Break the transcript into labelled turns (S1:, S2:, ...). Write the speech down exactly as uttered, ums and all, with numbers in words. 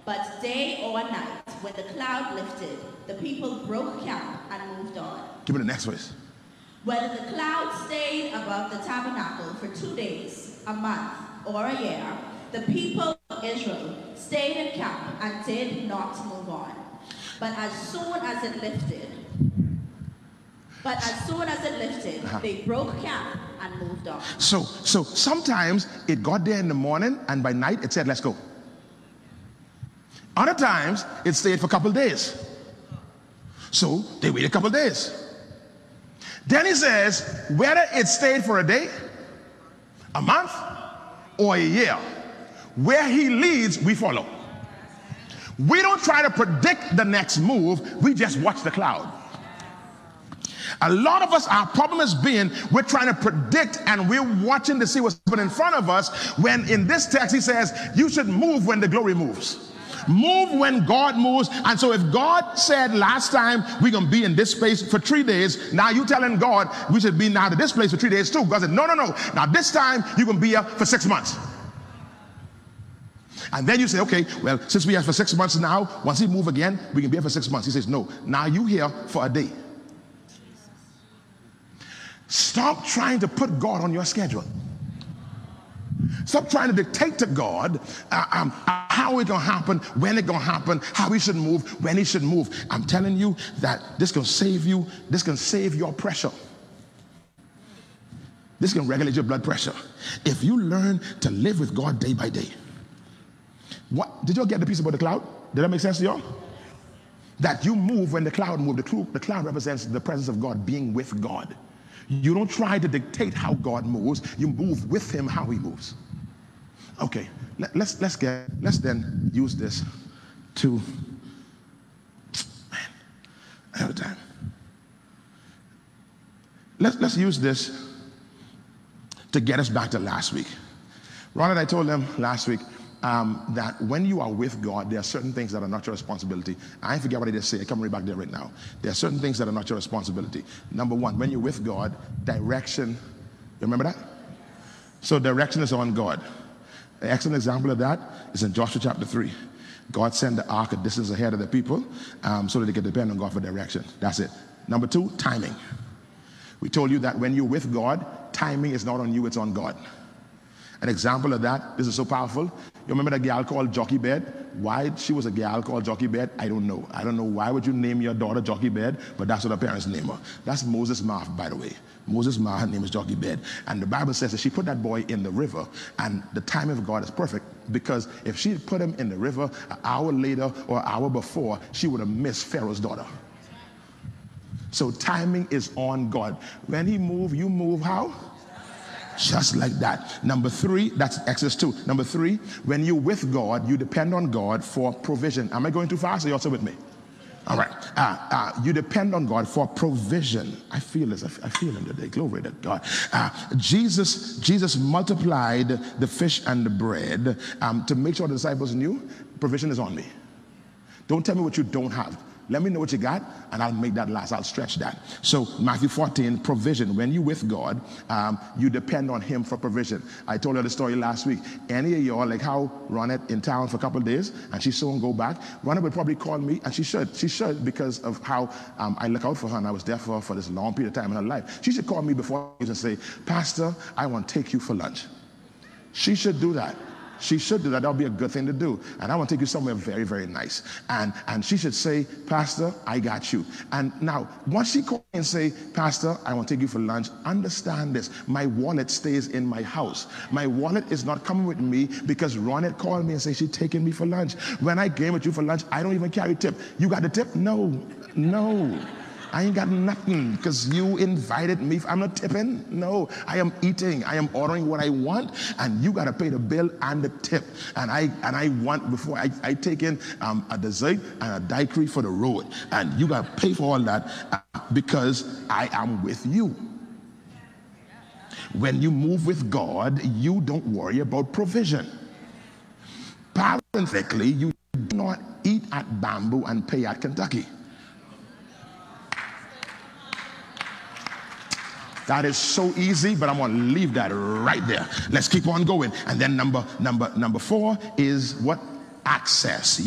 S1: But day or night, when the cloud lifted, the people broke camp and moved on.
S2: Give me the next verse.
S1: Whether the cloud stayed above the tabernacle for two days, a month, or a year, the people of Israel stayed in camp and did not move on. But as soon as it lifted, but as soon as it lifted, uh-huh. they broke camp and moved on.
S2: So, so sometimes it got there in the morning, and by night it said, "Let's go." Other times it stayed for a couple days. So they waited a couple days. Then he says, whether it stayed for a day, a month, or a year, where he leads, we follow. We don't try to predict the next move, we just watch the cloud. A lot of us, our problem is being, we're trying to predict and we're watching to see what's happening in front of us, when in this text he says, you should move when the glory moves. Move when God moves. And so if God said last time we're going to be in this space for three days, now you telling God we should be now to this place for three days too. God said, no, no, no. Now this time you're going to be here for six months. And then you say, okay, well, since we are for six months now, once he move again, we can be here for six months. He says, no, now you here for a day. Stop trying to put God on your schedule. Stop trying to dictate to God uh, um, how it's going to happen, when it's going to happen, how he should move, when he should move. I'm telling you that this can save you. This can save your pressure. This can regulate your blood pressure. If you learn to live with God day by day. What, did y'all get the piece about the cloud? Did that make sense to y'all? That you move when the cloud moves. The cloud, the cloud represents the presence of God, being with God. You don't try to dictate how God moves. You move with him how he moves. Okay, let, let's let's get let's then use this to man, I have time. Let's let's use this to get us back to last week. Ron and I told them last week um, that when you are with God, there are certain things that are not your responsibility. I ain't forget what I just said. I come right back there right now. There are certain things that are not your responsibility. Number one, when you're with God, direction. You remember that? So direction is on God. An excellent example of that is in Joshua chapter three. God sent the ark a distance ahead of the people um, so that they could depend on God for direction. That's it. Number two, timing. We told you that when you're with God, timing is not on you, it's on God. An example of that, this is so powerful. You remember that gal called Jockey Bed? Why she was a gal called Jockey Bed? I don't know. I don't know why would you name your daughter Jockey Bed, but that's what her parents named her. That's Moses' Ma, by the way. Moses' Ma, her name is Jockey Bed. And the Bible says that she put that boy in the river, and the timing of God is perfect, because if she had put him in the river an hour later or an hour before, she would have missed Pharaoh's daughter. So timing is on God. When he moves, you move how? Just like that. Number three, that's Exodus two. Number three, when you're with God, you depend on God for provision. Am I going too fast? Are you also with me? All right. Uh, uh, you depend on God for provision. I feel this. I feel him today. Glory to God. Uh, Jesus, Jesus multiplied the fish and the bread um, to make sure the disciples knew provision is on me. Don't tell me what you don't have. Let me know what you got, and I'll make that last. I'll stretch that. So Matthew fourteen, provision. When you're with God, um, you depend on him for provision. I told you the story last week. Any of y'all, like how Ronette in town for a couple of days, and she saw him go back, Ronette would probably call me, and she should. She should, because of how um, I look out for her, and I was there for her for this long period of time in her life. She should call me before and say, Pastor, I want to take you for lunch. She should do that. She should do that. That would be a good thing to do. And I want to take you somewhere very, very nice. And and she should say, Pastor, I got you. And now, once she calls and say, Pastor, I want to take you for lunch, understand this. My wallet stays in my house. My wallet is not coming with me because Ronette called me and said she's taking me for lunch. When I came with you for lunch, I don't even carry tip. You got the tip? No, no. I ain't got nothing because you invited me. I'm not tipping. No, I am eating. I am ordering what I want, and you got to pay the bill and the tip. And I and I want, before I, I take in um, a dessert and a daiquiri for the road, and you got to pay for all that uh, because I am with you. When you move with God, you don't worry about provision. Parenthetically, you do not eat at Bamboo and pay at Kentucky. That is so easy, but I'm going to leave that right there. Let's keep on going. And then number number number four is what? Access.